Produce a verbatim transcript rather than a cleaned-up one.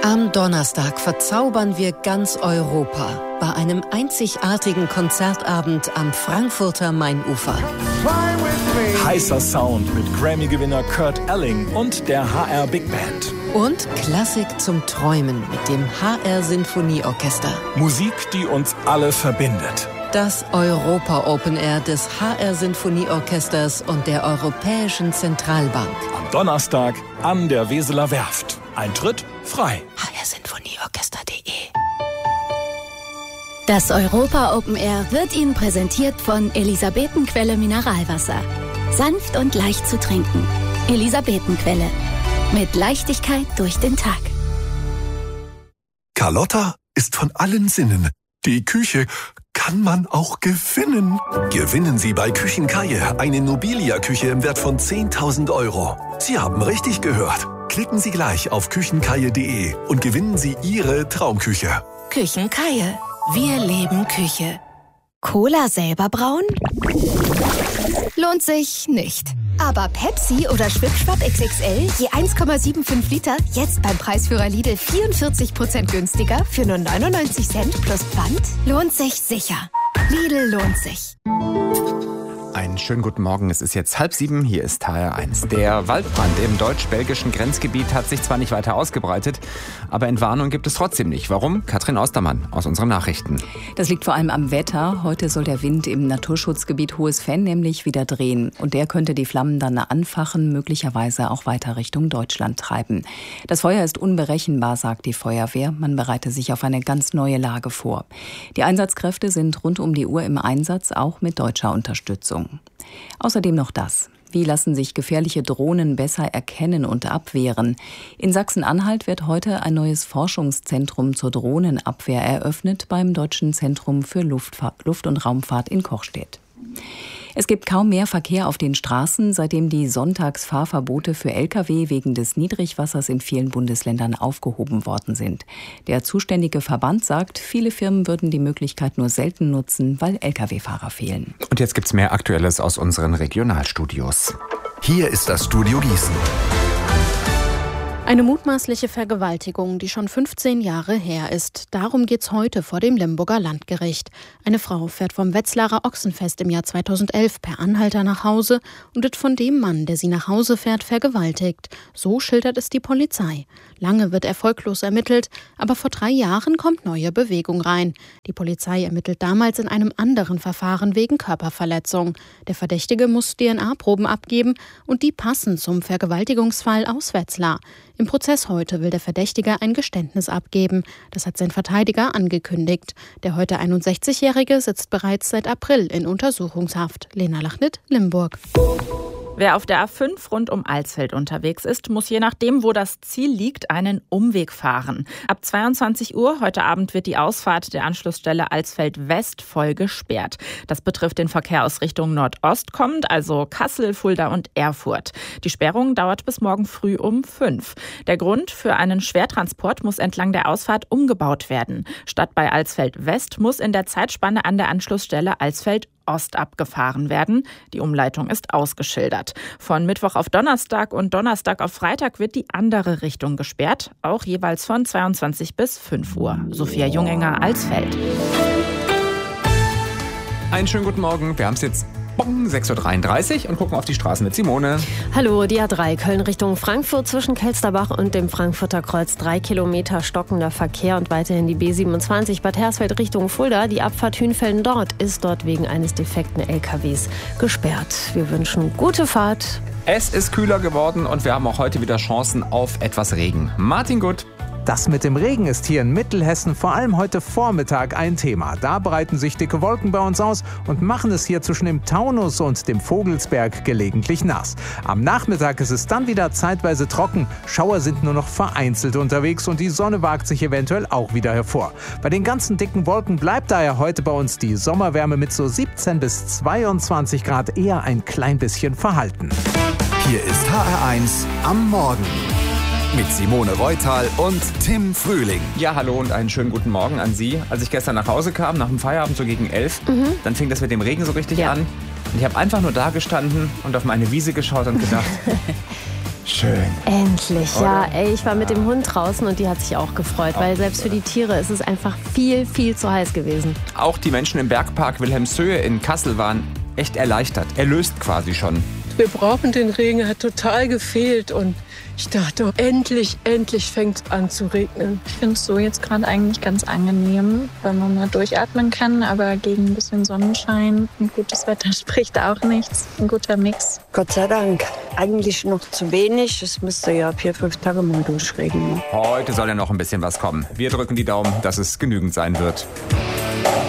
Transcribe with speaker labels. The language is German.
Speaker 1: Am Donnerstag verzaubern wir ganz Europa bei einem einzigartigen Konzertabend am Frankfurter Mainufer.
Speaker 2: Heißer Sound mit Grammy-Gewinner Kurt Elling und der H R Big Band.
Speaker 1: Und Klassik zum Träumen mit dem H R Sinfonieorchester.
Speaker 2: Musik, die uns alle verbindet.
Speaker 1: Das Europa Open Air des H R Sinfonieorchesters und der Europäischen Zentralbank.
Speaker 2: Am Donnerstag an der Weseler Werft. Eintritt frei.
Speaker 1: h r sinfonieorchester punkt de
Speaker 3: Das Europa Open Air wird Ihnen präsentiert von Elisabetenquelle Mineralwasser. Sanft und leicht zu trinken. Elisabetenquelle. Mit Leichtigkeit durch den Tag.
Speaker 4: Carlotta ist von allen Sinnen. Die Küche kann man auch gewinnen. Gewinnen Sie bei Küchenkaje eine Nobilia-Küche im Wert von zehntausend Euro. Sie haben richtig gehört. Klicken Sie gleich auf küchenkaje punkt de und gewinnen Sie Ihre Traumküche.
Speaker 3: Küchenkaje. Wir leben Küche. Cola selber brauen? Lohnt sich nicht. Aber Pepsi oder Schwipschwapp X X L, je eins Komma fünfundsiebzig Liter, jetzt beim Preisführer Lidl vierundvierzig Prozent günstiger für nur neunundneunzig Cent plus Pfand? Lohnt sich sicher. Lidl lohnt sich.
Speaker 5: Einen schönen guten Morgen, es ist jetzt halb sieben, hier ist H R eins. Der Waldbrand im deutsch-belgischen Grenzgebiet hat sich zwar nicht weiter ausgebreitet, aber Entwarnung gibt es trotzdem nicht. Warum? Katrin Ostermann aus unseren Nachrichten.
Speaker 6: Das liegt vor allem am Wetter. Heute soll der Wind im Naturschutzgebiet Hohes Venn nämlich wieder drehen. Und der könnte die Flammen dann anfachen, möglicherweise auch weiter Richtung Deutschland treiben. Das Feuer ist unberechenbar, sagt die Feuerwehr. Man bereite sich auf eine ganz neue Lage vor. Die Einsatzkräfte sind rund um die Uhr im Einsatz, auch mit deutscher Unterstützung. Außerdem noch das. Wie lassen sich gefährliche Drohnen besser erkennen und abwehren? In Sachsen-Anhalt wird heute ein neues Forschungszentrum zur Drohnenabwehr eröffnet beim Deutschen Zentrum für Luftfahrt, Luft- und Raumfahrt in Kochstedt. Es gibt kaum mehr Verkehr auf den Straßen, seitdem die Sonntagsfahrverbote für L K W wegen des Niedrigwassers in vielen Bundesländern aufgehoben worden sind. Der zuständige Verband sagt, viele Firmen würden die Möglichkeit nur selten nutzen, weil L K W-Fahrer fehlen.
Speaker 5: Und jetzt gibt's mehr Aktuelles aus unseren Regionalstudios.
Speaker 4: Hier ist das Studio Gießen.
Speaker 7: Eine mutmaßliche Vergewaltigung, die schon fünfzehn Jahre her ist. Darum geht's heute vor dem Limburger Landgericht. Eine Frau fährt vom Wetzlarer Ochsenfest im Jahr zweitausendelf per Anhalter nach Hause und wird von dem Mann, der sie nach Hause fährt, vergewaltigt. So schildert es die Polizei. Lange wird erfolglos ermittelt, aber vor drei Jahren kommt neue Bewegung rein. Die Polizei ermittelt damals in einem anderen Verfahren wegen Körperverletzung. Der Verdächtige muss D N A-Proben abgeben und die passen zum Vergewaltigungsfall aus Wetzlar. Im Prozess heute will der Verdächtige ein Geständnis abgeben. Das hat sein Verteidiger angekündigt. Der heute einundsechzigjährige sitzt bereits seit April in Untersuchungshaft. Lena Lachnit, Limburg.
Speaker 8: Wer auf der A fünf rund um Alsfeld unterwegs ist, muss je nachdem, wo das Ziel liegt, einen Umweg fahren. Ab zweiundzwanzig Uhr heute Abend wird die Ausfahrt der Anschlussstelle Alsfeld West voll gesperrt. Das betrifft den Verkehr aus Richtung Nordost kommend, also Kassel, Fulda und Erfurt. Die Sperrung dauert bis morgen früh um fünf. Der Grund: für einen Schwertransport muss entlang der Ausfahrt umgebaut werden. Statt bei Alsfeld West muss in der Zeitspanne an der Anschlussstelle Alsfeld Ost abgefahren werden. Die Umleitung ist ausgeschildert. Von Mittwoch auf Donnerstag und Donnerstag auf Freitag wird die andere Richtung gesperrt, auch jeweils von zweiundzwanzig bis fünf Uhr. Sophia Jungenger, Alsfeld.
Speaker 5: Einen schönen guten Morgen, wir haben es jetzt sechs Uhr dreiunddreißig und gucken auf die Straßen mit Simone.
Speaker 9: Hallo, die A drei Köln Richtung Frankfurt zwischen Kelsterbach und dem Frankfurter Kreuz. Drei Kilometer stockender Verkehr und weiterhin die B siebenundzwanzig Bad Hersfeld Richtung Fulda. Die Abfahrt Hünfelden dort ist dort wegen eines defekten L K Ws gesperrt. Wir wünschen gute Fahrt.
Speaker 5: Es ist kühler geworden und wir haben auch heute wieder Chancen auf etwas Regen. Martin Gutt.
Speaker 10: Das mit dem Regen ist hier in Mittelhessen vor allem heute Vormittag ein Thema. Da breiten sich dicke Wolken bei uns aus und machen es hier zwischen dem Taunus und dem Vogelsberg gelegentlich nass. Am Nachmittag ist es dann wieder zeitweise trocken. Schauer sind nur noch vereinzelt unterwegs und die Sonne wagt sich eventuell auch wieder hervor. Bei den ganzen dicken Wolken bleibt daher heute bei uns die Sommerwärme mit so siebzehn bis zweiundzwanzig Grad eher ein klein bisschen verhalten.
Speaker 4: Hier ist H R eins am Morgen. Mit Simone Reutal und Tim Frühling.
Speaker 5: Ja, hallo und einen schönen guten Morgen an Sie. Als ich gestern nach Hause kam, nach dem Feierabend so gegen elf, mhm. dann fing das mit dem Regen so richtig ja. an. Und ich habe einfach nur da gestanden und auf meine Wiese geschaut und gedacht, Schön.
Speaker 9: Endlich,
Speaker 5: Oder?
Speaker 9: ja. Ey, ich war mit dem Hund draußen und die hat sich auch gefreut, weil selbst für die Tiere ist es einfach viel, viel zu heiß gewesen.
Speaker 5: Auch die Menschen im Bergpark Wilhelmshöhe in Kassel waren echt erleichtert. Erlöst quasi schon.
Speaker 11: Wir brauchen den Regen, er hat total gefehlt und ich dachte, endlich, endlich fängt es an zu regnen.
Speaker 12: Ich finde es so jetzt gerade eigentlich ganz angenehm, weil man mal durchatmen kann, aber gegen ein bisschen Sonnenschein und gutes Wetter spricht auch nichts. Ein guter Mix.
Speaker 13: Gott sei Dank. Eigentlich noch zu wenig. Es müsste ja vier, fünf Tage mal durchregnen.
Speaker 5: Heute soll ja noch ein bisschen was kommen. Wir drücken die Daumen, dass es genügend sein wird.